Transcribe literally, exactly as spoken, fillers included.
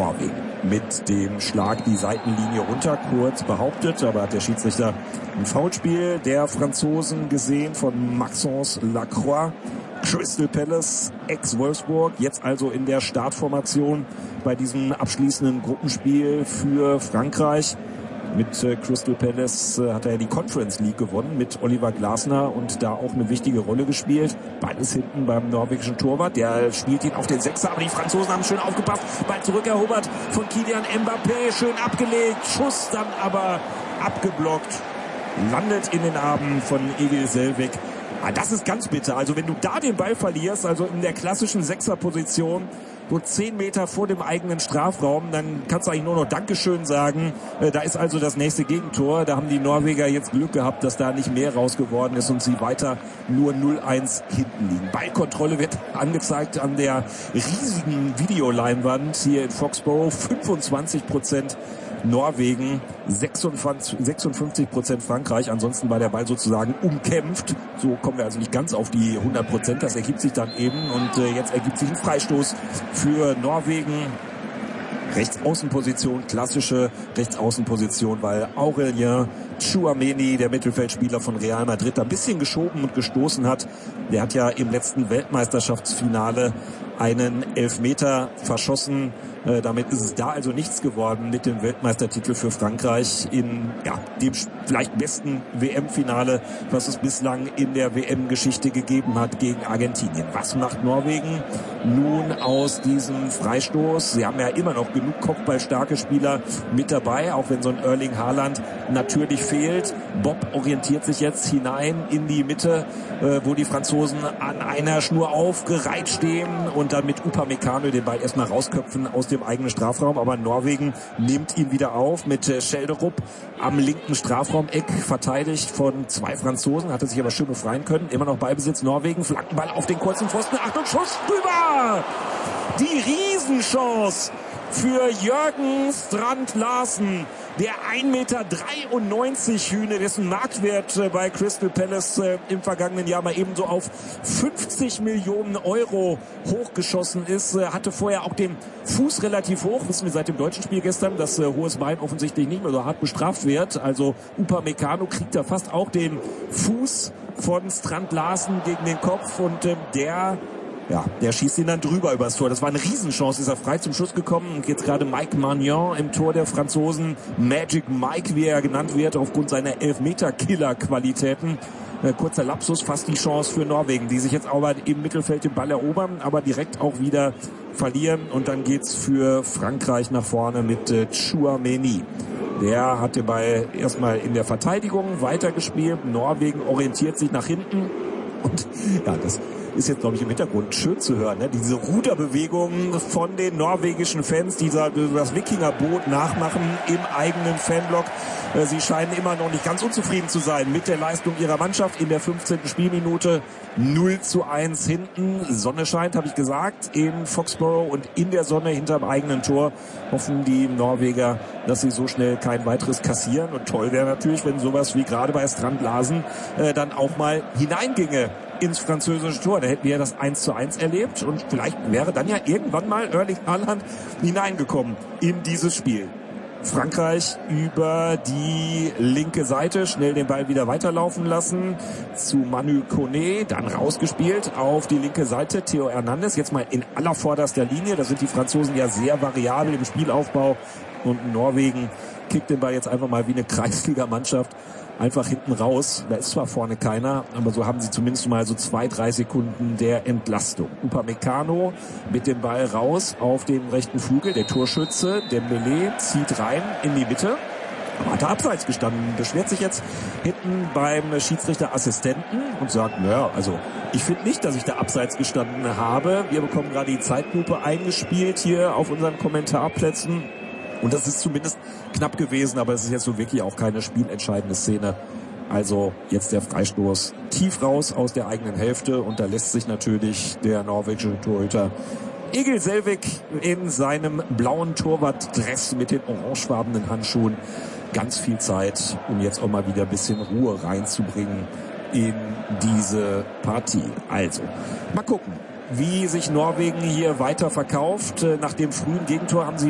Norwegen mit dem Schlag die Seitenlinie runter, kurz behauptet, aber hat der Schiedsrichter ein Foulspiel der Franzosen gesehen von Maxence Lacroix. Crystal Palace, ex-Wolfsburg, jetzt also in der Startformation bei diesem abschließenden Gruppenspiel für Frankreich. Mit äh, Crystal Palace äh, hat er ja die Conference League gewonnen mit Oliver Glasner und da auch eine wichtige Rolle gespielt. Beides hinten beim norwegischen Torwart. Der spielt ihn auf den Sechser, aber die Franzosen haben schön aufgepasst. Ball zurückerobert von Kylian Mbappé, schön abgelegt. Schuss dann aber abgeblockt. Landet in den Armen von Egil Selvik. Ah, das ist ganz bitter. Also wenn du da den Ball verlierst, also in der klassischen Sechserposition, so zehn Meter vor dem eigenen Strafraum, dann kannst du eigentlich nur noch Dankeschön sagen. Da ist also das nächste Gegentor. Da haben die Norweger jetzt Glück gehabt, dass da nicht mehr raus geworden ist und sie weiter nur null eins hinten liegen. Ballkontrolle wird angezeigt an der riesigen Videoleinwand hier in Foxborough. fünfundzwanzig Prozent Norwegen, sechsundfünfzig Prozent Frankreich. Ansonsten war der Ball sozusagen umkämpft. So kommen wir also nicht ganz auf die hundert Prozent. Das ergibt sich dann eben. Und äh, jetzt ergibt sich ein Freistoß für Norwegen. Rechtsaußenposition, klassische Rechtsaußenposition, weil Aurelien Tchouaméni, der Mittelfeldspieler von Real Madrid, ein bisschen geschoben und gestoßen hat. Der hat ja im letzten Weltmeisterschaftsfinale einen Elfmeter verschossen. Äh, damit ist es da also nichts geworden mit dem Weltmeistertitel für Frankreich in ja, dem vielleicht besten W M-Finale, was es bislang in der W M-Geschichte gegeben hat gegen Argentinien. Was macht Norwegen nun aus diesem Freistoß? Sie haben ja immer noch genug kopfballstarke Spieler mit dabei, auch wenn so ein Erling Haaland natürlich fehlt. Bob orientiert sich jetzt hinein in die Mitte, äh, wo die Franzosen an einer Schnur aufgereiht stehen und dann mit Upamecano den Ball erstmal rausköpfen aus dem eigenen Strafraum. Aber Norwegen nimmt ihn wieder auf mit äh, Schelderup am linken Strafraumeck, verteidigt von zwei Franzosen, hatte sich aber schön befreien können. Immer noch Ballbesitz Norwegen, Flankenball auf den kurzen Pfosten. Achtung, Schuss rüber! Die Riesenchance für Jørgen Strand Larsen, der ein Meter dreiundneunzig Hühne, dessen Marktwert bei Crystal Palace äh, im vergangenen Jahr mal ebenso auf fünfzig Millionen Euro hochgeschossen ist, äh, hatte vorher auch den Fuß relativ hoch, wissen wir seit dem deutschen Spiel gestern, dass äh, hohes Bein offensichtlich nicht mehr so hart bestraft wird. Also Upamecano kriegt da fast auch den Fuß von Strand Larsen gegen den Kopf und äh, der Ja, der schießt ihn dann drüber übers Tor. Das war eine Riesenchance, ist er frei zum Schuss gekommen. Und jetzt gerade Mike Maignan im Tor der Franzosen. Magic Mike, wie er genannt wird, aufgrund seiner Elfmeter-Killer-Qualitäten. Äh, kurzer Lapsus, fast die Chance für Norwegen, die sich jetzt aber im Mittelfeld den Ball erobern, aber direkt auch wieder verlieren. Und dann geht's für Frankreich nach vorne mit äh, Tchouaméni. Der hat den Ball erstmal in der Verteidigung weitergespielt. Norwegen orientiert sich nach hinten. Und ja, das ist jetzt, glaube ich, im Hintergrund schön zu hören, ne? Diese Ruderbewegungen von den norwegischen Fans, die das Wikingerboot nachmachen im eigenen Fanblock. Sie scheinen immer noch nicht ganz unzufrieden zu sein mit der Leistung ihrer Mannschaft in der fünfzehnten Spielminute. null zu eins hinten. Sonne scheint, habe ich gesagt, in Foxborough und in der Sonne hinterm eigenen Tor hoffen die Norweger, dass sie so schnell kein weiteres kassieren. Und toll wäre natürlich, wenn sowas wie gerade bei Strand Larsen äh, dann auch mal hineinginge ins französische Tor. Da hätten wir ja das eins zu eins erlebt und vielleicht wäre dann ja irgendwann mal Erling Haaland hineingekommen in dieses Spiel. Frankreich über die linke Seite, schnell den Ball wieder weiterlaufen lassen zu Manu Koné, dann rausgespielt auf die linke Seite, Theo Hernandez, jetzt mal in allervorderster Linie, da sind die Franzosen ja sehr variabel im Spielaufbau und Norwegen kickt den Ball jetzt einfach mal wie eine Kreisliga-Mannschaft einfach hinten raus. Da ist zwar vorne keiner, aber so haben sie zumindest mal so zwei, drei Sekunden der Entlastung. Upamecano mit dem Ball raus auf den rechten Flügel. Der Torschütze Dembélé zieht rein in die Mitte. Aber hat er abseits gestanden. Beschwert sich jetzt hinten beim Schiedsrichterassistenten und sagt, naja, also ich finde nicht, dass ich da abseits gestanden habe. Wir bekommen gerade die Zeitlupe eingespielt hier auf unseren Kommentarplätzen. Und das ist zumindest knapp gewesen, aber es ist jetzt so wirklich auch keine spielentscheidende Szene. Also jetzt der Freistoß tief raus aus der eigenen Hälfte und da lässt sich natürlich der norwegische Torhüter Egil Selvik in seinem blauen Torwartdress mit den orangefarbenen Handschuhen ganz viel Zeit, um jetzt auch mal wieder ein bisschen Ruhe reinzubringen in diese Partie. Also, mal gucken, wie sich Norwegen hier weiter verkauft. Nach dem frühen Gegentor haben sie